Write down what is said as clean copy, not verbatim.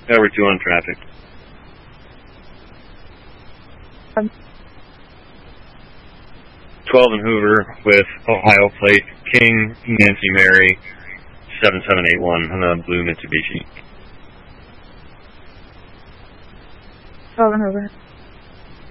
Tower 2 on traffic. 12 and Hoover with Ohio plate, King, Nancy Mary, 7781 on the blue Mitsubishi. 12 and Hoover.